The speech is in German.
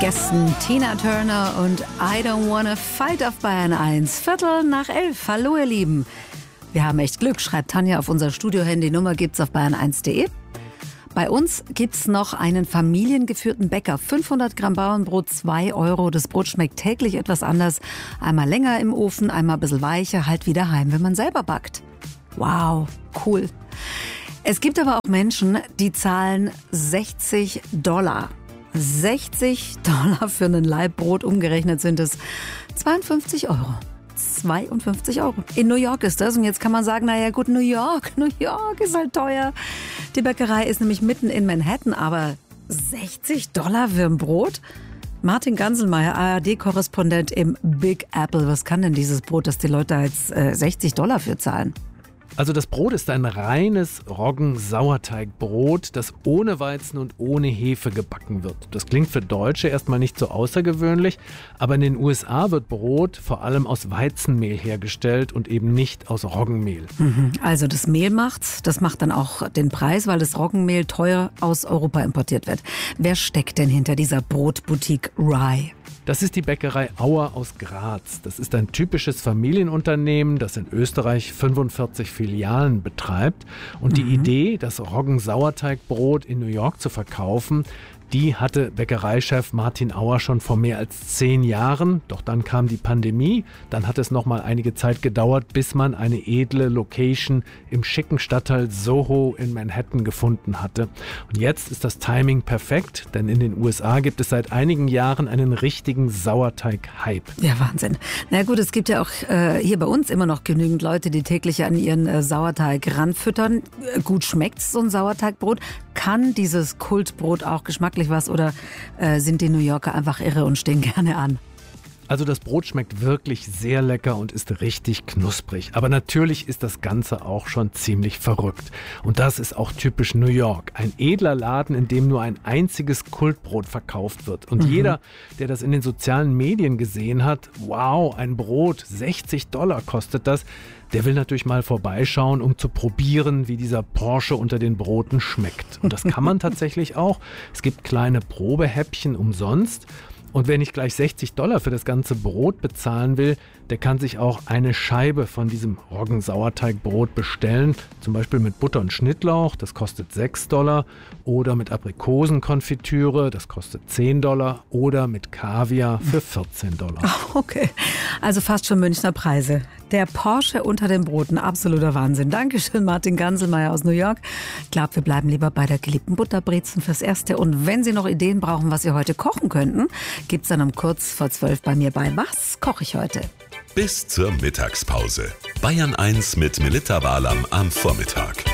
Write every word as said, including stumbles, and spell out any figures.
Gästen Tina Turner und I Don't Wanna Fight auf Bayern eins. Viertel nach elf. Hallo ihr Lieben. Wir haben echt Glück, schreibt Tanja auf unser Studio-Handy. Nummer gibt's auf bayern eins punkt de. Bei uns gibt's noch einen familiengeführten Bäcker. fünfhundert Gramm Bauernbrot, zwei Euro. Das Brot schmeckt täglich etwas anders. Einmal länger im Ofen, einmal ein bisschen weicher, halt wie daheim, wenn man selber backt. Wow, cool. Es gibt aber auch Menschen, die zahlen sechzig Dollar. sechzig Dollar für einen Laib Brot, umgerechnet sind es zweiundfünfzig Euro. zweiundfünfzig Euro. In New York ist das. Und jetzt kann man sagen, naja gut, New York, New York ist halt teuer. Die Bäckerei ist nämlich mitten in Manhattan, aber sechzig Dollar für ein Brot? Martin Ganselmeier, A R D-Korrespondent im Big Apple. Was kann denn dieses Brot, dass die Leute jetzt äh, sechzig Dollar für zahlen? Also das Brot ist ein reines Roggen-Sauerteigbrot, das ohne Weizen und ohne Hefe gebacken wird. Das klingt für Deutsche erstmal nicht so außergewöhnlich, aber in den U S A wird Brot vor allem aus Weizenmehl hergestellt und eben nicht aus Roggenmehl. Also das Mehl macht's, das macht dann auch den Preis, weil das Roggenmehl teuer aus Europa importiert wird. Wer steckt denn hinter dieser Brotboutique Rye? Das ist die Bäckerei Auer aus Graz. Das ist ein typisches Familienunternehmen, das in Österreich fünfundvierzig Filialen betreibt. Und die mhm. Idee, das Roggen-Sauerteigbrot in New York zu verkaufen, die hatte Bäckereichef Martin Auer schon vor mehr als zehn Jahren. Doch dann kam die Pandemie. Dann hat es noch mal einige Zeit gedauert, bis man eine edle Location im schicken Stadtteil Soho in Manhattan gefunden hatte. Und jetzt ist das Timing perfekt, denn in den U S A gibt es seit einigen Jahren einen richtigen Sauerteig-Hype. Ja, Wahnsinn. Na gut, es gibt ja auch äh, hier bei uns immer noch genügend Leute, die täglich an ihren äh, Sauerteig ranfüttern. Äh, gut schmeckt's, so ein Sauerteigbrot. Kann dieses Kultbrot auch geschmacklich was oder äh, sind die New Yorker einfach irre und stehen gerne an? Also das Brot schmeckt wirklich sehr lecker und ist richtig knusprig. Aber natürlich ist das Ganze auch schon ziemlich verrückt. Und das ist auch typisch New York. Ein edler Laden, in dem nur ein einziges Kultbrot verkauft wird. Und mhm. jeder, der das in den sozialen Medien gesehen hat, wow, ein Brot, sechzig Dollar kostet das, der will natürlich mal vorbeischauen, um zu probieren, wie dieser Porsche unter den Broten schmeckt. Und das kann man tatsächlich auch. Es gibt kleine Probehäppchen umsonst. Und wer nicht gleich sechzig Dollar für das ganze Brot bezahlen will, der kann sich auch eine Scheibe von diesem Roggen-Sauerteigbrot bestellen. Zum Beispiel mit Butter und Schnittlauch, das kostet sechs Dollar. Oder mit Aprikosenkonfitüre, das kostet zehn Dollar. Oder mit Kaviar für vierzehn Dollar. Okay, also fast schon Münchner Preise. Der Porsche unter den Broten, absoluter Wahnsinn. Dankeschön, Martin Ganselmeier aus New York. Ich glaube, wir bleiben lieber bei der geliebten Butterbrezen fürs Erste. Und wenn Sie noch Ideen brauchen, was Sie heute kochen könnten, gibt's dann um kurz vor zwölf bei mir bei Was koche ich heute? Bis zur Mittagspause. Bayern eins mit Melitta Walam am Vormittag.